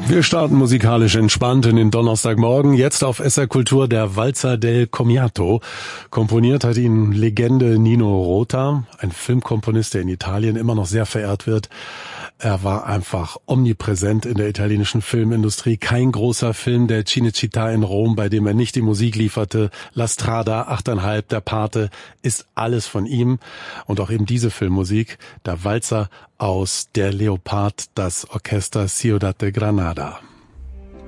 Wir starten musikalisch entspannt in den Donnerstagmorgen. Jetzt auf SR Kultur der Walzer del Commiato. Komponiert hat ihn Legende Nino Rota, ein Filmkomponist, der in Italien immer noch sehr verehrt wird. Er war einfach omnipräsent in der italienischen Filmindustrie. Kein großer Film der Cinecittà in Rom, bei dem er nicht die Musik lieferte. La Strada, 8,5, Der Pate, ist alles von ihm. Und auch eben diese Filmmusik, der Walzer aus Der Leopard, das Orchester Ciudad de Granada.